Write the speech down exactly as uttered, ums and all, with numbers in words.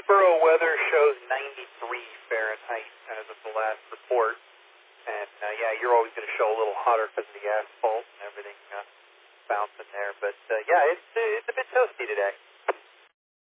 Foxborough weather shows ninety-three Fahrenheit as of the last report. And, uh, yeah, you're always going to show a little hotter because of the asphalt and everything uh, bouncing there. But, uh, yeah, it's, it's a bit toasty today.